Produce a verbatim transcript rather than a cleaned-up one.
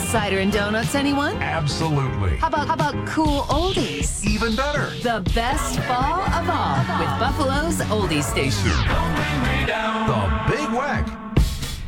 cider and donuts, anyone? Absolutely. How about, how about cool oldies? Even better. The best fall of all with Buffalo's Oldie Station. The Big Wack